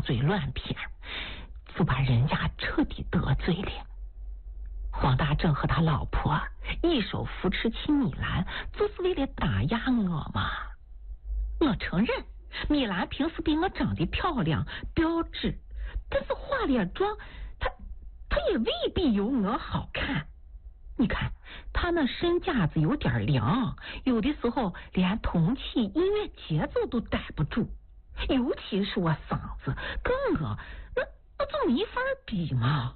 嘴乱谝，就把人家彻底得罪了。黄大正和他老婆一手扶持起米兰，就是为了打压我嘛。我承认米兰平时比我长得漂亮标致，但是化了妆她也未必有我好看。你看她那身架子有点凉，有的时候连同气音乐节奏都逮不住，尤其是我嗓子跟我那就没法比嘛。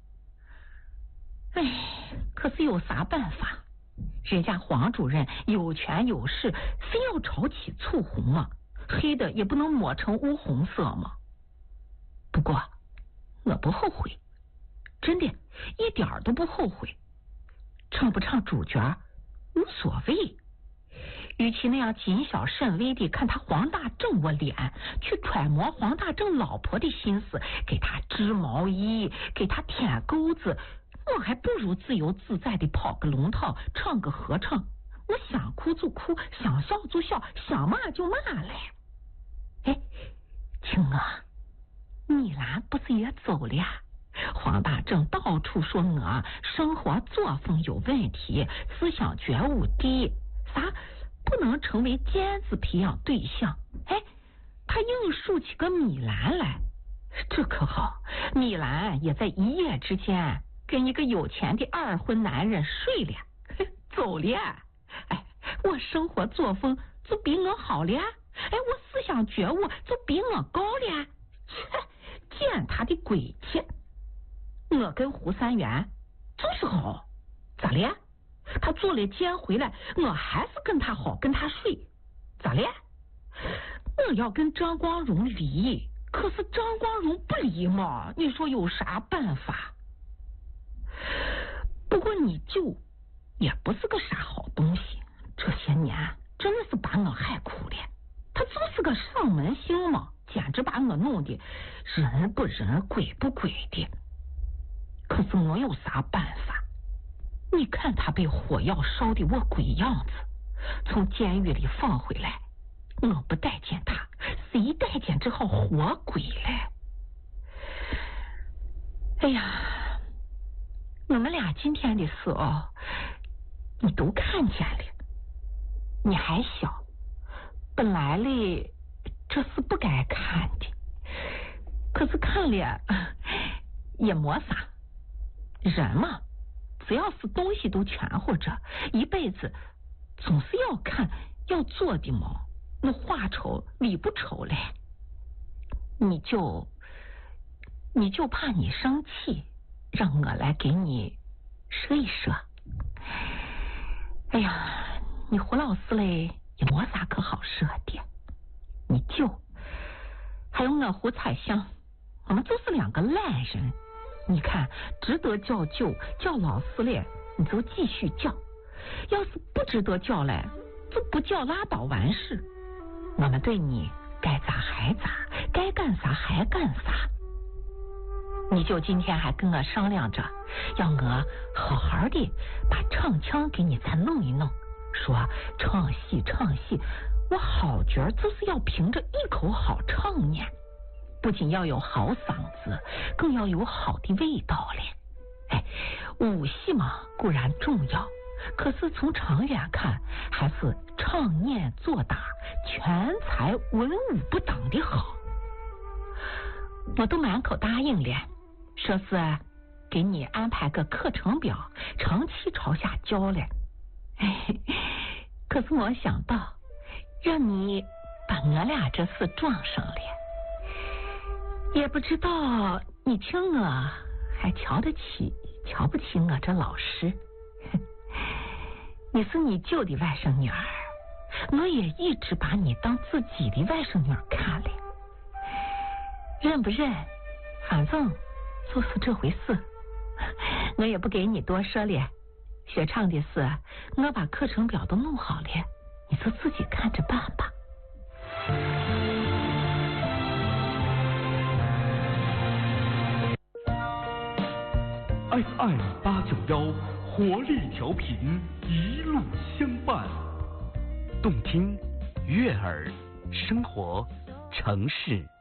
哎，可是有啥办法？人家黄主任有权有势，非要炒起醋红嘛，黑的也不能抹成乌红色嘛。不过我不后悔，真的一点都不后悔。唱不唱主角无所谓，与其那样谨小慎微地看他黄大正我脸，去揣摩黄大正老婆的心思，给他织毛衣，给他舔钩子，我还不如自由自在地跑个龙套，唱个合唱。我想哭就哭，想笑就笑，想骂就骂嘞。哎，青啊，米兰不是也走了呀？黄大正到处说我生活作风有问题，思想觉悟低，啥不能成为尖子培养对象。哎，他硬竖起个米兰来，这可好，米兰也在一夜之间跟一个有钱的二婚男人睡了，走了。哎，我生活作风就比我好了，哎，我思想觉悟就比我高了，见他的鬼气！我跟胡三元就是好，咋了？他做了奸回来，我还是跟他好，跟他睡，咋了？我要跟张光荣离，可是张光荣不离嘛，你说有啥办法？不过你舅也不是个啥好东西，这些年真的是把我害苦了。他就是个上门星嘛，简直把我弄得人不人鬼不鬼的。可是我有啥办法？你看他被火药烧的我鬼样子，从监狱里放回来，我不待见他，谁待见这号活鬼嘞？哎呀，我们俩今天的事哦，你都看见了。你还小，本来嘞这是不该看的，可是看了也没啥。人嘛，只要是东西都全乎着，一辈子总是要看要做的嘛。那话丑理不丑嘞，你就怕你生气，让我来给你说一说。哎呀，你胡老师嘞也没啥可好说的，你舅还有我胡彩香，我们就是两个烂人。你看值得叫舅叫老师嘞，你就继续叫，要是不值得叫嘞，就不叫拉倒完事。我们对你该咋还咋，该干啥还干啥。你就今天还跟我商量着要我好好的把唱腔给你再弄一弄，说唱戏我好角就是要凭着一口好唱念，不仅要有好嗓子，更要有好的味道嘞。哎，武戏嘛固然重要，可是从长远看，还是唱念做打全才文武不挡的好。我都满口答应了，说是给你安排个课程表，长期朝下教嘞。哎，可是我想到让你把我俩这事撞上了，也不知道你听我还瞧不起我这老师。你是你舅的外甥女儿，我也一直把你当自己的外甥女儿看了，认不认反正就是这回事，我也不给你多说了。学唱的事我把课程表都弄好了，你就自己看着办吧。 FM891活力调频，一路相伴， 动听、悦耳、生活、城市。